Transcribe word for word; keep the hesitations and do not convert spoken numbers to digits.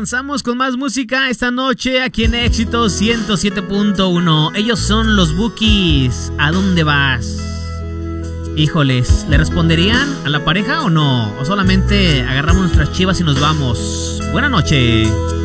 avanzamos con más música esta noche aquí en Éxito ciento siete punto uno. Ellos son los Bukis. ¿A dónde vas? Híjoles, ¿le responderían a la pareja o no? ¿O solamente agarramos nuestras chivas y nos vamos? Buenas noches.